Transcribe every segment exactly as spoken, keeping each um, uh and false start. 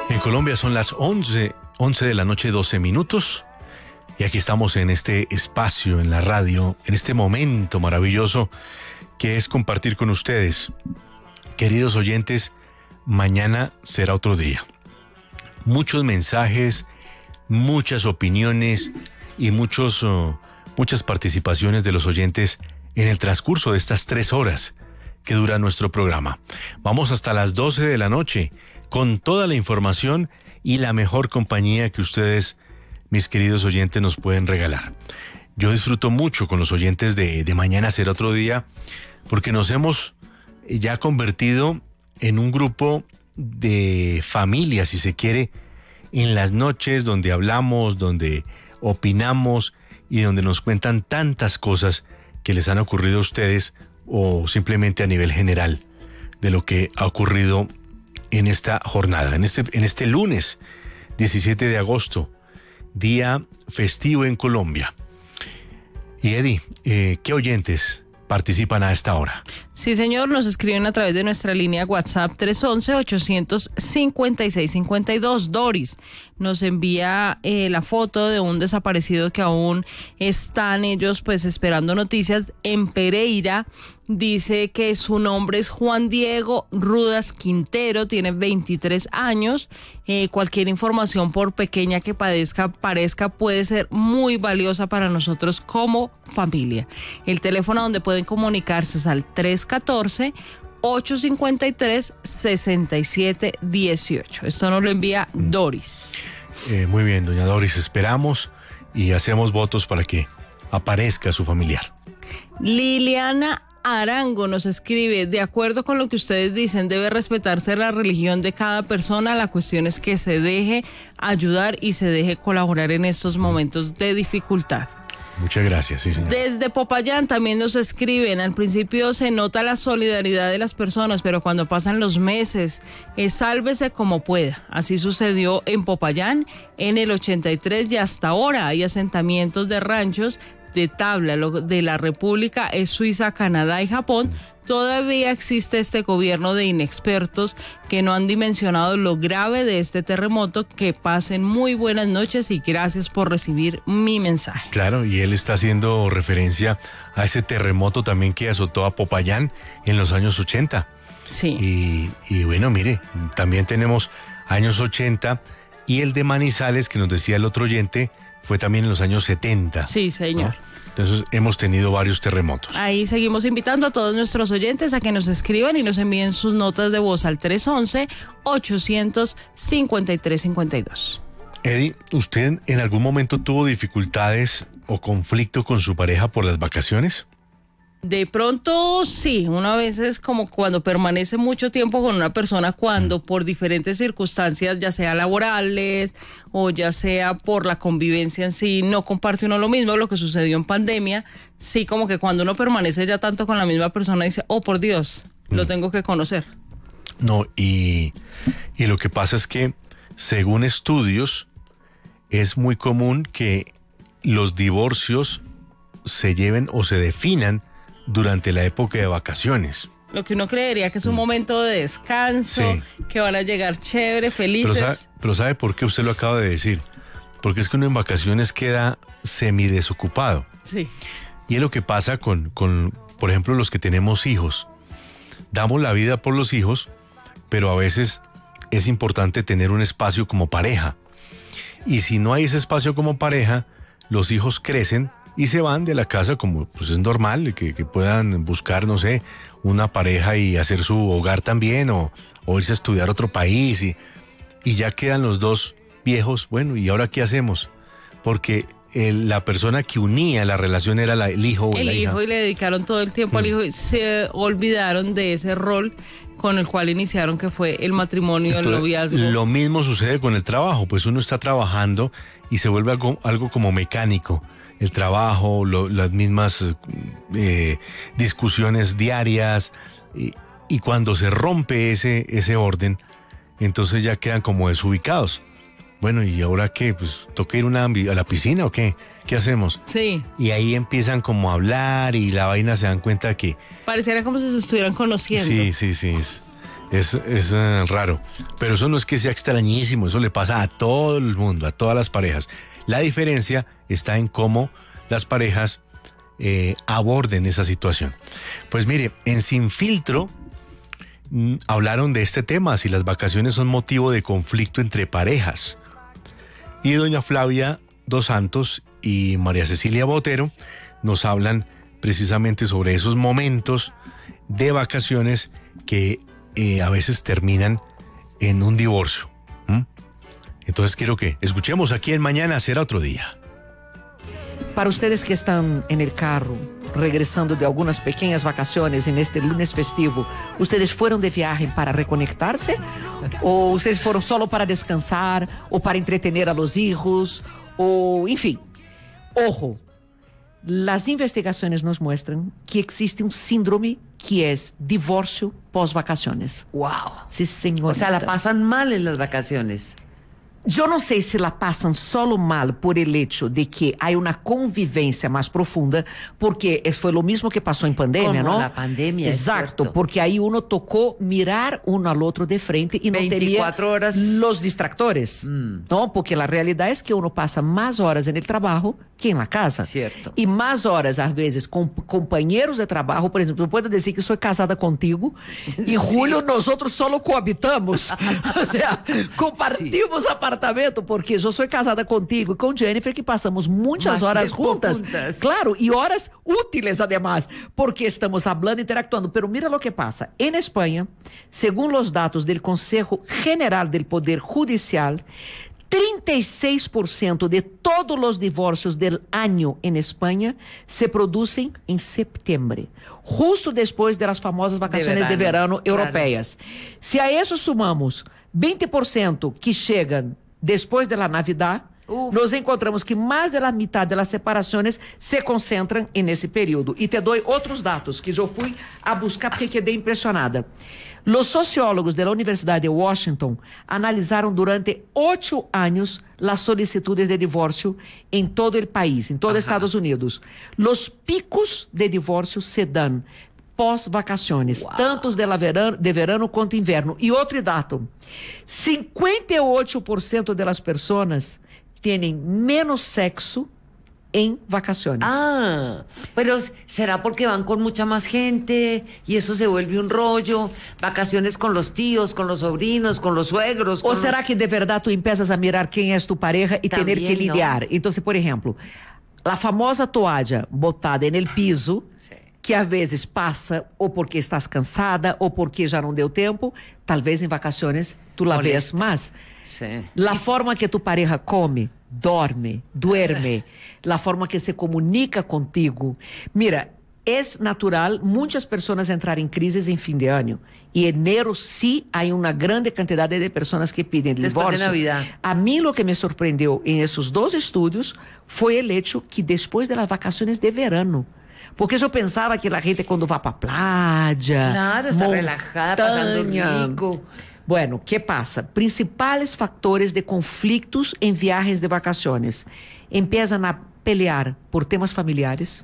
En Colombia son las once, once de la noche, doce minutos. Y aquí estamos en este espacio, en la radio, en este momento maravilloso que es compartir con ustedes. Queridos oyentes, mañana será otro día. Muchos mensajes, muchas opiniones y muchos, uh, muchas participaciones de los oyentes en el transcurso de estas tres horas que dura nuestro programa. Vamos hasta las doce de la noche con toda la información y la mejor compañía que ustedes, mis queridos oyentes, nos pueden regalar. Yo disfruto mucho con los oyentes de, de Mañana Será Otro Día porque nos hemos ya convertido en un grupo de familia, si se quiere, en las noches donde hablamos, donde opinamos y donde nos cuentan tantas cosas que les han ocurrido a ustedes o simplemente a nivel general de lo que ha ocurrido en esta jornada, en este, en este lunes diecisiete de agosto, día festivo en Colombia. Y Eddie, eh, ¿qué oyentes participan a esta hora? Sí, señor, nos escriben a través de nuestra línea WhatsApp tres once, ochocientos cincuenta y seis cincuenta y dos. Doris nos envía eh, la foto de un desaparecido que aún están ellos pues esperando noticias en Pereira. Dice que su nombre es Juan Diego Rudas Quintero, tiene veintitrés años. Eh, cualquier información, por pequeña que padezca, parezca, puede ser muy valiosa para nosotros como familia. El teléfono donde pueden comunicarse es al tres catorce, ocho cincuenta y tres, sesenta y siete dieciocho. Esto nos lo envía Doris. Eh, muy bien, doña Doris, esperamos y hacemos votos para que aparezca su familiar. Liliana Arango nos escribe: de acuerdo con lo que ustedes dicen, debe respetarse la religión de cada persona. La cuestión es que se deje ayudar y se deje colaborar en estos momentos de dificultad. Muchas gracias, sí, señor. Desde Popayán también nos escriben: al principio se nota la solidaridad de las personas, pero cuando pasan los meses, eh, sálvese como pueda. Así sucedió en Popayán en el ochenta y tres y hasta ahora hay asentamientos de ranchos de tabla lo de la República es Suiza, Canadá y Japón. Todavía existe este gobierno de inexpertos que no han dimensionado lo grave de este terremoto. Que pasen muy buenas noches y gracias por recibir mi mensaje. Claro, y él está haciendo referencia a ese terremoto también que azotó a Popayán en los años ochenta. Sí. Y, y bueno, mire, también tenemos años ochenta y el de Manizales, que nos decía el otro oyente, fue también en los años setenta. Sí, señor. ¿No? Entonces hemos tenido varios terremotos. Ahí seguimos invitando a todos nuestros oyentes a que nos escriban y nos envíen sus notas de voz al tres once, ochocientos cincuenta y tres cincuenta y dos. Eddie, ¿usted en algún momento tuvo dificultades o conflicto con su pareja por las vacaciones? De pronto sí, una vez es como cuando permanece mucho tiempo con una persona, cuando por diferentes circunstancias, ya sea laborales o ya sea por la convivencia en sí, no comparte uno lo mismo. Lo que sucedió en pandemia, sí, como que cuando uno permanece ya tanto con la misma persona dice, oh por Dios, lo mm. tengo que conocer. No, y, y lo que pasa es que según estudios es muy común que los divorcios se lleven o se definan durante la época de vacaciones. Lo que uno creería que es un mm. momento de descanso, sí, que van a llegar chévere, felices. Pero sabe, pero ¿sabe por qué usted lo acaba de decir? Porque es que uno en vacaciones queda semidesocupado. Sí. Y es lo que pasa con, con, por ejemplo, los que tenemos hijos. Damos la vida por los hijos, pero a veces es importante tener un espacio como pareja. Y si no hay ese espacio como pareja, los hijos crecen y se van de la casa, como pues es normal, que, que puedan buscar, no sé, una pareja y hacer su hogar también, o, o irse a estudiar a otro país, y, y ya quedan los dos viejos. Bueno, ¿y ahora qué hacemos? Porque el, la persona que unía la relación era la, el hijo o el la hija. El hijo, y le dedicaron todo el tiempo mm. al hijo, y se olvidaron de ese rol con el cual iniciaron, que fue el matrimonio, entonces, el noviazgo. Lo mismo sucede con el trabajo, pues uno está trabajando y se vuelve algo, algo como mecánico. El trabajo, lo, las mismas eh, discusiones diarias, y, y cuando se rompe ese, ese orden, entonces ya quedan como desubicados. Bueno, ¿y ahora qué? Pues toca ir una, a la piscina o qué? ¿Qué hacemos? Sí. Y ahí empiezan como a hablar y la vaina, se dan cuenta que... Pareciera como si se estuvieran conociendo. Sí, sí, sí. Es, Es, es uh, raro, pero eso no es que sea extrañísimo, eso le pasa a todo el mundo, a todas las parejas. La diferencia está en cómo las parejas eh, aborden esa situación. Pues mire, en Sin Filtro mm, hablaron de este tema, si las vacaciones son motivo de conflicto entre parejas. Y doña Flavia Dos Santos y María Cecilia Botero nos hablan precisamente sobre esos momentos de vacaciones que eh, a veces terminan en un divorcio. ¿Mm? Entonces quiero que escuchemos aquí en Mañana Será Otro Día. Para ustedes que están en el carro, regresando de algunas pequeñas vacaciones en este lunes festivo, ¿ustedes fueron de viaje para reconectarse? ¿O ustedes fueron solo para descansar? ¿O para entretener a los hijos? O, enfim, ojo, las investigaciones nos muestran que existe un síndrome que es divorcio pós-vacaciones. Wow. Sí, señorita. O sea, la pasan mal en las vacaciones. Yo no sé si la pasan solo mal por el hecho de que hay una convivencia más profunda, porque es, fue lo mismo que pasó en pandemia, Como ¿no? la pandemia, Exacto, es porque ahí uno tocó mirar uno al otro de frente y no veinticuatro tenía horas. los distractores, Mm. ¿no? Porque la realidad es que uno pasa más horas en el trabajo que en la casa. Cierto. Y más horas, a veces, con compañeros de trabajo. Por ejemplo, yo puedo decir que soy casada contigo y en julio nosotros solo cohabitamos. O sea, compartimos sí. apartamento, porque eu sou casada contigo e com Jennifer, que passamos muitas Mas horas juntas. juntas. Claro, e horas úteis, además, porque estamos hablando, interactuando. Pero mira lo que pasa. En Espanha, según los datos del Consejo General del Poder Judicial, trinta y seis por ciento de todos los divorcios del año en España se producen en septiembre, justo después de las famosas vacaciones de verano, de verano europeas. Claro. Si a eso sumamos veinte por ciento que llegan después de la Navidad, Uf. nos encontramos que más de la mitad de las separaciones se concentran en ese periodo. Y te doy otros datos que yo fui a buscar porque quedé impresionada. Los sociólogos de la Universidad de Washington analizaron durante ocho años las solicitudes de divorcio en todo el país, en todo Ajá. Estados Unidos. Los picos de divorcio se dan pós-vacaciones, wow. tanto de, la verano, de verano quanto inverno. E outro dado, cincuenta y ocho por ciento de las personas tienen menos sexo en vacaciones. Ah, pero será porque van con mucha más gente y eso se vuelve un rollo. Vacaciones con los tíos, con los sobrinos, con los suegros. ¿O con será los... que de verdad tú empiezas a mirar quién es tu pareja y También, tener que lidiar? ¿no? Entonces, por ejemplo, la famosa toalla botada en el piso, sí. que às vezes passa ou porque estás cansada ou porque já não deu tempo, talvez em vacações tu la veas mais. Sí. La forma que tu pareja come, dorme, duerme, la forma que se comunica contigo. Mira, é natural muitas pessoas entrarem em crises em fim de ano. E em enero sí há uma grande quantidade de pessoas que pedem divórcio. A mim o que me surpreendeu em esses dois estudos foi o hecho que depois das vacações de verano, porque eu pensava que a gente quando vai para a playa, claro, está montanha, relajada, passando rico. Bueno, ¿qué pasa? Principales factores de conflictos en viajes de vacaciones. Empiezan a pelear por temas familiares.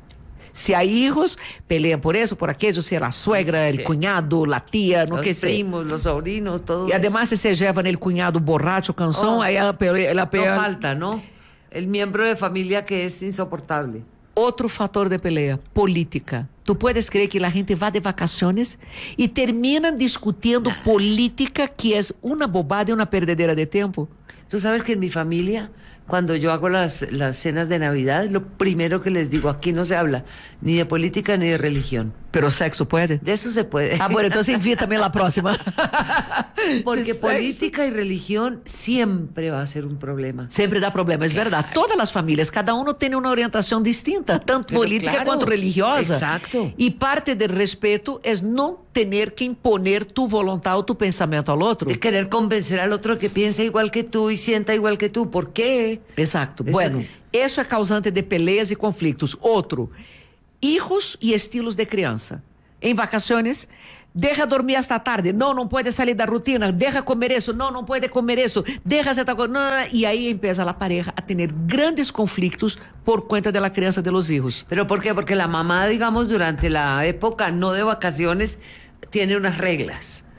Si hay hijos, pelean por eso, por aquello, si la suegra, sí. el cuñado, la tía, no los que sé. Los primos, los sobrinos, todos. Y además si se llevan el cuñado borracho, cansón, oh, ahí la pelea. La pelea. No falta, ¿no? El miembro de familia que es insoportable. Otro factor de pelea, política. ¿Tú puedes creer que la gente va de vacaciones y terminan discutiendo nah. política, que es una bobada y una perdedera de tiempo? Tú sabes que en mi familia, cuando yo hago las, las cenas de Navidad, lo primero que les digo, aquí no se habla ni de política ni de religión. Pero sexo puede. De eso se puede. Ah, bueno, entonces invítame a la próxima. Porque política y religión siempre va a ser un problema. Siempre da problema, es claro. verdad. Todas las familias, cada uno tiene una orientación distinta, tanto Pero política claro. cuanto religiosa. Exacto. Y parte del respeto es no tener que imponer tu voluntad o tu pensamiento al otro. Es querer convencer al otro que piensa igual que tú y sienta igual que tú. ¿Por qué? Exacto. Eso bueno, es... eso es causante de peleas y conflictos. Otro, hijos y estilos de crianza. En vacaciones, deja dormir hasta tarde. No, no puede salir da rutina. Deja comer eso. No, no puede comer eso. Deja esta cosa. No, y ahí empieza la pareja a tener grandes conflictos por cuenta de la crianza de los hijos. ¿Pero por qué? Porque la mamá, digamos, durante la época no de vacaciones, tiene unas reglas.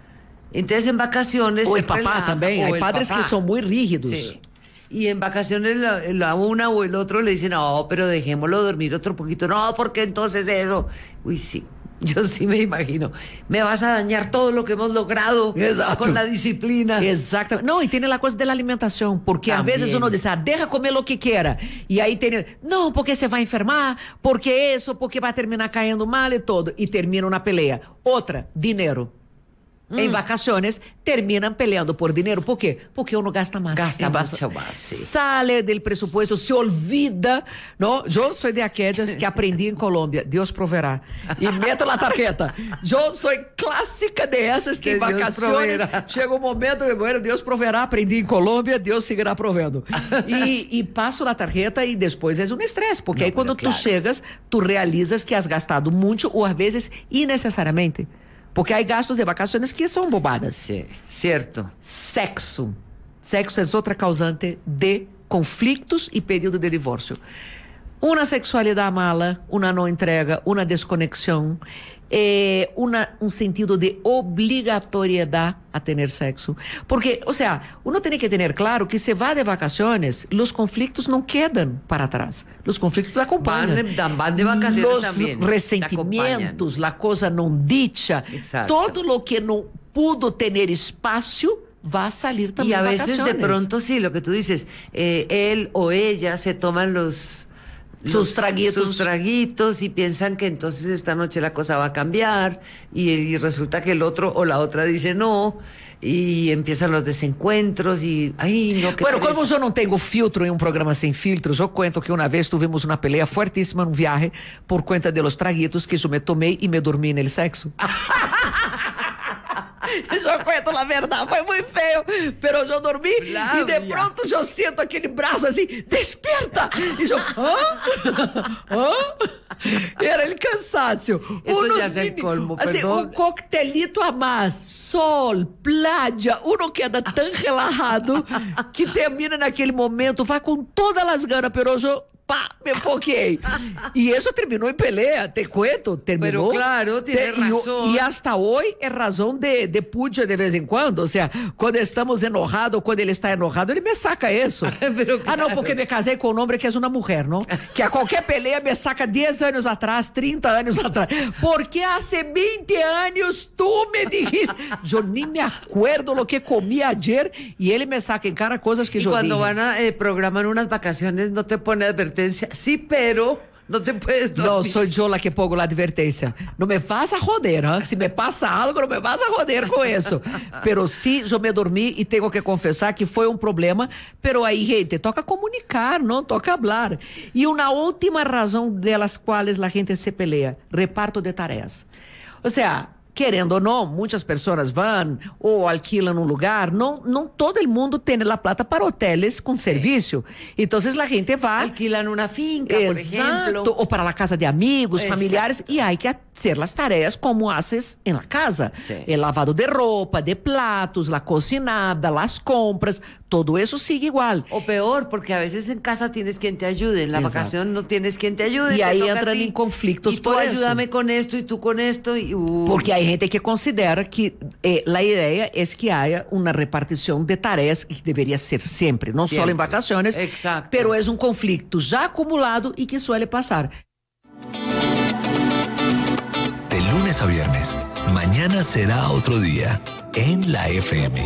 Entonces en vacaciones... O se el papá relaja, también. o Hay el padres papá. que son muy rígidos. Sí. Y en vacaciones la, la una o el otro le dicen, no, pero dejémoslo dormir otro poquito. No, porque entonces eso... Uy, sí. Yo sí me imagino. Me vas a dañar todo lo que hemos logrado Exacto. con la disciplina. Exactamente. No, y tiene la cosa de la alimentación, porque También. a veces uno dice, ah, deja comer lo que quiera. Y ahí tiene, no, porque se va a enfermar, porque eso, porque va a terminar cayendo mal y todo. Y termina una pelea. Otra, dinero. Mm. En vacaciones terminan peleando por dinero. ¿Por qué? Porque uno gasta más. Gasta En mucho vaca- más, sí. Sale del presupuesto, se olvida, ¿no? Yo soy de aquellas que aprendí en Colombia, Dios proveerá. Y meto la tarjeta. Yo soy clásica de esas que, Que en Dios vacaciones proveerá. chega um momento que, bueno, Deus proverá, aprendi em Colômbia, Deus seguirá provendo. E, e passo na tarjeta e depois é um estresse, porque Não, aí quando claro. tu chegas, tu realizas que has gastado muito ou às vezes innecessariamente. Porque há gastos de vacações que são bobadas. Sí, cierto. Sexo. Sexo é outra causante de conflitos e pedido de divórcio. Uma sexualidade mala, uma não entrega, uma desconexão, eh, una, um sentido de obrigatoriedade a ter sexo. Porque, ou seja, uno tem que ter claro que se vai de vacaciones, os conflitos não quedam para trás. Os conflitos acompanham. Van, van de vacaciones Los también. ressentimentos, a coisa não dicha, Exacto. todo o que não pudo ter espaço va a salir también. Y a de veces de vacaciones. pronto sí, lo que tú dices, eh, él o ella se toman los... Sus los- traguitos. sus traguitos y piensan que entonces esta noche la cosa va a cambiar y, y resulta que el otro o la otra dice no y empiezan los desencuentros y ay no, qué Bueno, pereza. como eu não tenho filtro em um programa sem filtros, eu cuento que uma vez tivemos uma pelea fortíssima num viaje por conta de los traguitos que eu me tomei e me dormi no sexo. Eu cuento a verdade, foi muito feio, pero eu dormi Flavia. e de pronto eu sinto aquele braço assim, desperta! E eu, hã? Hã? Era ele cansaço. Eso Unos ya es el mini- colmo, assim, perdón. um coquetelito a mais, sol, playa, uno queda tão relajado que termina naquele momento, vai com todas as ganas, pero eu pá, me foquei. E isso terminou em pelea, te cuento, terminou. Pero claro, tiene Te- e o- razón. E hasta hoje é razão de, de puja de vez em quando. Ou seja, quando estamos enojados, quando ele está enojado, ele me saca isso. Pero Ah, não, claro. porque me casei com um homem que é uma mulher, não? Que a qualquer pelea me saca dez anos atrás, trinta anos atrás. Porque há vinte anos tu me dijiste. Eu nem me acuerdo lo que comi ayer e ele me saca em cara coisas que Y eu cuando dije. van a eh, programar unas vacaciones no te pone advertencia, sí, pero no te puedes Não, dormir. sou eu lá que pongo la advertência. Não me faça roder, hein? Se me passa algo, não me faça roder com isso. Pero sim, eu me dormi e tenho que confessar que foi um problema. Pero aí, gente, toca comunicar, não toca hablar. E uma última razão delas quais a gente se pelea, reparto de tarefas. Ou seja, querendo ou não, muitas pessoas vão ou alquilam um lugar, não, não todo mundo tem a plata para hotéis com serviço. Então, a gente vai... Alquilan una finca, por Exato, ejemplo. ou para la casa de amigos, Exacto. familiares, e hay que hacer las tareas como haces en la casa. Sí. El lavado de ropa, de platos, la cocinada, las compras, todo eso sigue igual. O peor, porque a veces en casa tienes quien te ayude, en la Exacto. vacación no tienes quien te ayude. Y te ahí toca a entran ti. en conflictos Y tú por eso. ayúdame con esto y tú con esto. Y, uy. Porque hay gente que considera que eh, la idea es que haya una repartición de tareas que debería ser siempre, no solo en Siempre. vacaciones, Exacto. pero es un conflicto ya acumulado y que suele pasar. De lunes a viernes, mañana será otro día en la F M.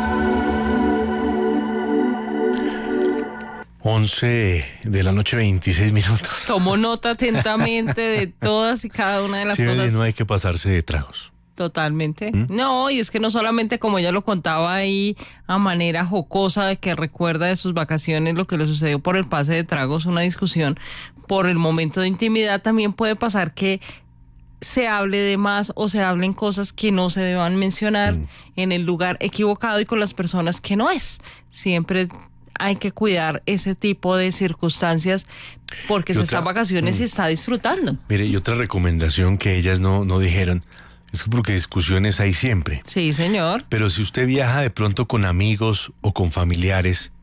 once de la noche, veintiséis minutos. Tomo nota atentamente de todas y cada una de las Sí, oye, cosas. no hay que pasarse de tragos. Totalmente. No, y es que no solamente como ella lo contaba ahí a manera jocosa de que recuerda de sus vacaciones lo que le sucedió por el pase de tragos, una discusión por el momento de intimidad, también puede pasar que se hable de más o se hablen cosas que no se deban mencionar Mm. en el lugar equivocado y con las personas que no es. Siempre hay que cuidar ese tipo de circunstancias porque Y se otra- está en vacaciones Mm. y está disfrutando. Mire, y otra recomendación que ellas no, no dijeron, es que porque discusiones hay siempre. Sí, señor. Pero si usted viaja de pronto con amigos o con familiares